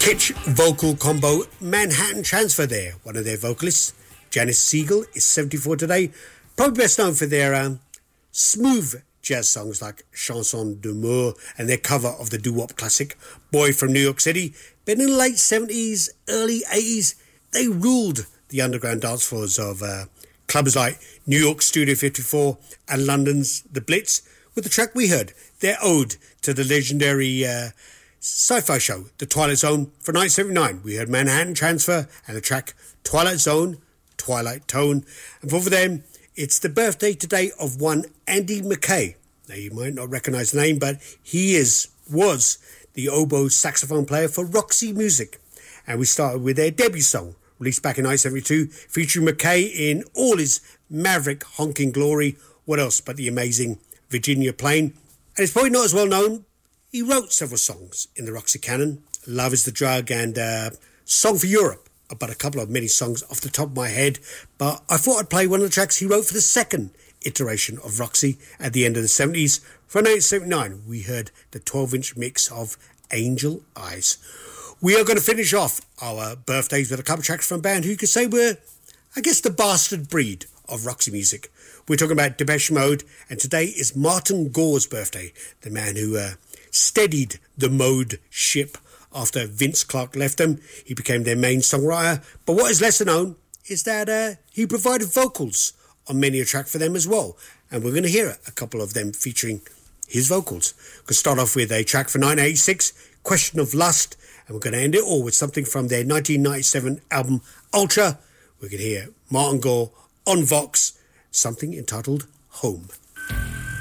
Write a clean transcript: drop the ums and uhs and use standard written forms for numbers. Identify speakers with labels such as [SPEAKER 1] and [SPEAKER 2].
[SPEAKER 1] Kitsch vocal combo Manhattan Transfer there. One of their vocalists, Janice Siegel, is 74 today. Probably best known for their smooth jazz songs like Chanson d'amour and their cover of the doo-wop classic Boy from New York City. But in the late 70s, early 80s, they ruled the underground dance floors of clubs like New York Studio 54 and London's The Blitz with the track we heard, their ode to the legendary sci-fi show The Twilight Zone for 1979. We heard Manhattan Transfer and the track Twilight Zone, Twilight Tone. And for them, it's the birthday today of one Andy McKay. Now, you might not recognise the name, but he was the oboe saxophone player for Roxy Music. And we started with their debut song, released back in 1972, featuring McKay in all his maverick honking glory. What else but the amazing Virginia Plain? And it's probably not as well known, he wrote several songs in the Roxy canon. Love is the Drug and Song for Europe. But a couple of many songs off the top of my head. But I thought I'd play one of the tracks he wrote for the second iteration of Roxy at the end of the 70s. From 1979, we heard the 12-inch mix of Angel Eyes. We are going to finish off our birthdays with a couple of tracks from a band who you could say were, I guess, the bastard breed of Roxy music. We're talking about Depeche Mode, and today is Martin Gore's birthday, the man who steadied the Mode ship after Vince Clarke left them. He became their main songwriter. But what is lesser known is that he provided vocals on many a track for them as well. And we're going to hear a couple of them featuring his vocals. We're going to start off with a track for 1986, Question of Lust. And we're going to end it all with something from their 1997 album, Ultra. We're going to hear Martin Gore on Vox, something entitled Home.